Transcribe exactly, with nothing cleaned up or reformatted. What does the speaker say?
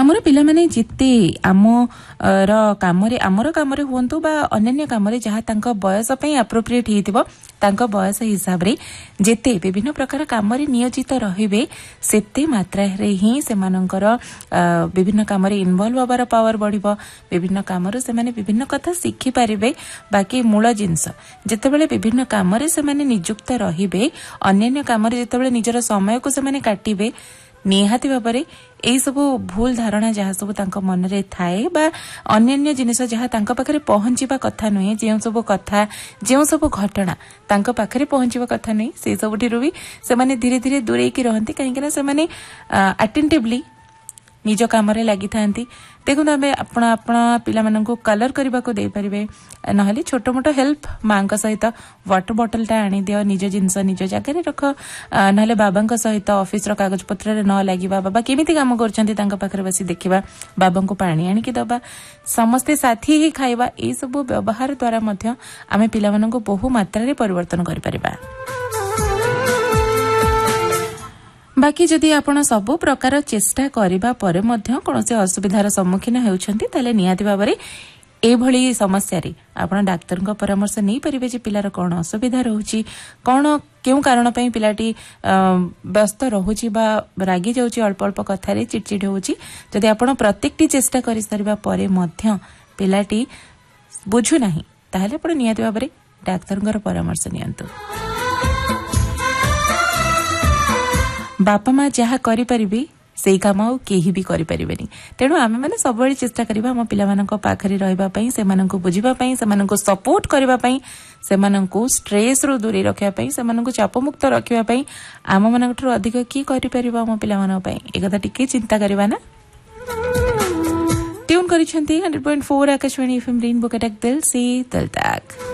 आमर पिला माने जिते आम र कामरे आमर कामरे हुंतु बा अन्य कामरे जहाँ तांका बयस पई एप्रोप्रिएट हेतिबो तांका बयस हिसाब रे जेते विभिन्न प्रकार कामरे नियोजित रहिबे सेते मात्रा रे ही सेमानंकर विभिन्न कामरे इन्वॉल्व होबार पावर बढ़िबो विभिन्न कामरे से माने विभिन्न कथा सिखि पारिबे बाकी मूल जिंस जेतेबेले विभिन्न कामरे से माने नियुक्त रहिबे अन्य कामरे जेतेबेले निजर समय को से माने काटिबे निहाती भाबरे एई सब भूल धारणा जहाँ सब तांका मन रे थाए बा अन्य जिनिस जहाँ तांका पाखरे पहुंचीबा कथा नुहे जे सब कथा जे सब घटना तांका पाखरे पहुंचीबा कथा नै से सब ठिरु भी से माने धीरे धीरे दूरे की रहंती काहे कि से माने अटेंटिवली निज काम रे लागि थांती देखु आमे आपण आपण पिला माननकु कलर करबा को दे परिबे नहले छोटो मोटो हेल्प मांका सहित वाटर बोतल ता आनी दियो निज जिंस निज जगह रे रख नहले बाबांका सहित ऑफिस रो कागज पत्र रे न लागिबा बाबा केमिति काम करछंती तांका पाखरे बसी देखिबा बाबांको पानी आनी कि दबा समस्ते साथी ही खाइबा ए सब व्यवहार द्वारा मध्य आमे पिला माननकु बहु मात्रा रे परिवर्तन करि परिबा बाकी जदि आपण सबु प्रकार चेष्टा करिबा परे मध्य कोनोसे असुविधार सम्मुखीन हेउछंती ताले नियाति बाबरे ए भली समस्या रे आपण डाक्टर को परामर्श नै परिबे जे पिलार कोन असुविधा रहउची कोन केउ कारण पई पिलाटी व्यस्त रहउची बा रागी जाउची अल्प अल्प कथा रे चिड़चिड़ होउची जदि आपण प्रत्येकटी चेष्टा करि सरबा परे मध्य पिलाटी बुझु नाही ताले आपण नियाति बाबरे डाक्टर को परामर्श नियंतु बापा माँ जहाँ करि परिबे सेई काम आ केही भी करि परिबेनी तेणु आमे माने सब बेले चेष्टा करिबा हम पिला मानक पाखरी रहबा पई सेमानंको बुझिबा पई सेमानंको सपोर्ट करबा पई सेमानंको स्ट्रेस रो दूरी रखिया पई सेमानंको चाप मुक्त रखिया पई आम मानकठरो अधिक की करि परिबा हम पिला मानक पई एकदा टिके चिंता करबा ना tune करिसंती one hundred point four Akashvani FM rainbow Cuttack दिल से दिल तक।